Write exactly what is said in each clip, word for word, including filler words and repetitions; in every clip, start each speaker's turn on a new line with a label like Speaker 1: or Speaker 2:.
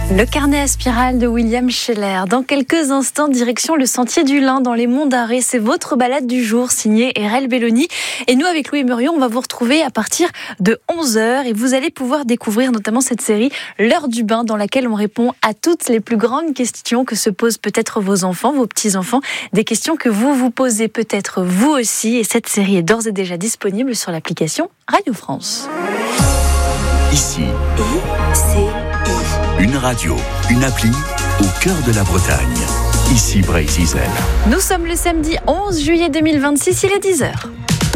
Speaker 1: Le carnet à spirale de William Scheller. Dans quelques instants, direction le Sentier du Lin dans les Monts d'Arrée. C'est votre balade du jour, signée Erel Belloni. Et nous, avec Louis Murion, on va vous retrouver à partir de onze heures et vous allez pouvoir découvrir notamment cette série L'heure du bain, dans laquelle on répond à toutes les plus grandes questions que se posent peut-être vos enfants, vos petits-enfants. Des questions que vous vous posez peut-être vous aussi. Et cette série est d'ores et déjà disponible sur l'application Radio France.
Speaker 2: Ici,
Speaker 1: Et c'est
Speaker 2: une radio, une appli au cœur de la Bretagne. Ici Brésil.
Speaker 1: Nous sommes le samedi onze juillet deux mille vingt-six, il est dix heures.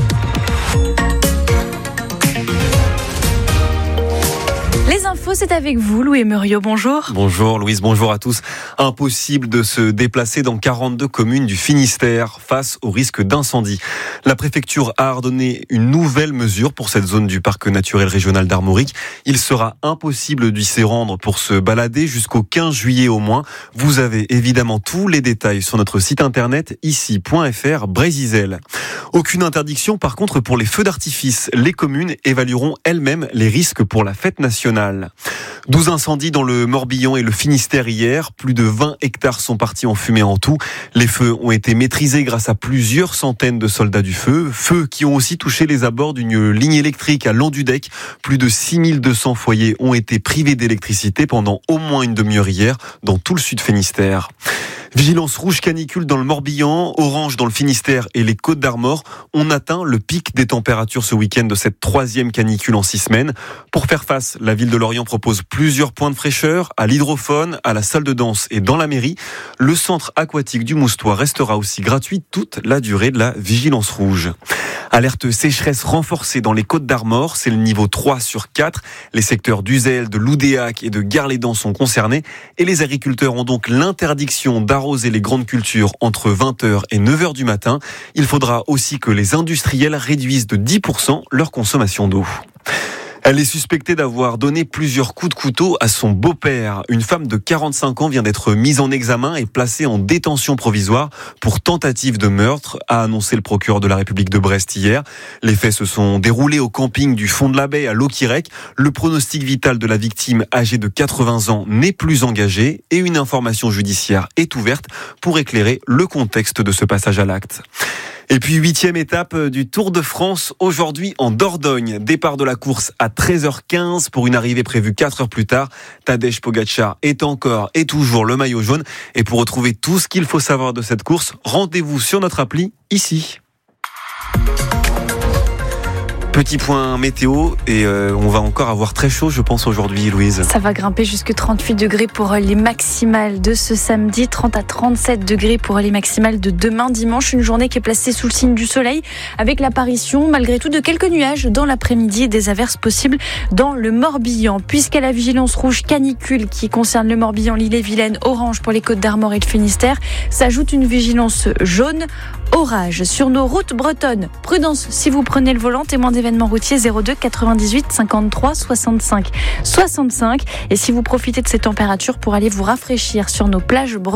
Speaker 1: Les infos, c'est avec vous, Louis Muriot, bonjour.
Speaker 3: Bonjour Louise, bonjour à tous. Impossible de se déplacer dans quarante-deux communes du Finistère face au risque d'incendie. La préfecture a ordonné une nouvelle mesure pour cette zone du parc naturel régional d'Armorique. Il sera impossible d'y s'y rendre pour se balader jusqu'au quinze juillet au moins. Vous avez évidemment tous les détails sur notre site internet ici point f r Brésil. Aucune interdiction par contre pour les feux d'artifice. Les communes évalueront elles-mêmes les risques pour la fête nationale. douze incendies dans le Morbihan et le Finistère hier. Plus de vingt hectares sont partis en fumée en tout. Les feux ont été maîtrisés grâce à plusieurs centaines de soldats du feu. Feux qui ont aussi touché les abords d'une ligne électrique à Landudec. Plus de six mille deux cents foyers ont été privés d'électricité pendant au moins une demi-heure hier dans tout le sud Finistère. Vigilance rouge canicule dans le Morbihan, orange dans le Finistère et les Côtes d'Armor. On atteint le pic des températures ce week-end de cette troisième canicule en six semaines. Pour faire face, la ville de Lorient propose plusieurs points de fraîcheur à l'hydrophone, à la salle de danse et dans la mairie. Le centre aquatique du Moustois restera aussi gratuit toute la durée de la vigilance rouge. Alerte sécheresse renforcée dans les Côtes d'Armor, c'est le niveau trois sur quatre. Les secteurs d'Uzel, de Loudéac et de Gare-les-Dents sont concernés et les agriculteurs ont donc l'interdiction d'arroser les grandes cultures entre vingt heures et neuf heures du matin. Il faudra aussi que les industriels réduisent de dix pour cent leur consommation d'eau. Elle est suspectée d'avoir donné plusieurs coups de couteau à son beau-père. Une femme de quarante-cinq ans vient d'être mise en examen et placée en détention provisoire pour tentative de meurtre, a annoncé le procureur de la République de Brest hier. Les faits se sont déroulés au camping du Fond de la Baie à Lauquirec. Le pronostic vital de la victime, âgée de quatre-vingts ans, n'est plus engagé et une information judiciaire est ouverte pour éclairer le contexte de ce passage à l'acte. Et puis huitième étape du Tour de France, aujourd'hui en Dordogne. Départ de la course à treize heures quinze pour une arrivée prévue quatre heures plus tard. Tadej Pogačar est encore et toujours le maillot jaune. Et pour retrouver tout ce qu'il faut savoir de cette course, rendez-vous sur notre appli, ici. Petit point météo et euh, on va encore avoir très chaud, je pense, aujourd'hui, Louise.
Speaker 1: Ça va grimper jusque trente-huit degrés pour les maximales de ce samedi, trente à trente-sept degrés pour les maximales de demain dimanche. Une journée qui est placée sous le signe du soleil avec l'apparition, malgré tout, de quelques nuages dans l'après-midi et des averses possibles dans le Morbihan. Puisqu'à la vigilance rouge canicule qui concerne le Morbihan, l'Ille-et-Vilaine, orange pour les Côtes d'Armor et le Finistère, s'ajoute une vigilance jaune, orage. Sur nos routes bretonnes, prudence si vous prenez le volant, témoin d'événements routiers zéro deux quatre-vingt-dix-huit cinquante-trois soixante-cinq soixante-cinq. Et si vous profitez de ces températures pour aller vous rafraîchir sur nos plages bretonnes,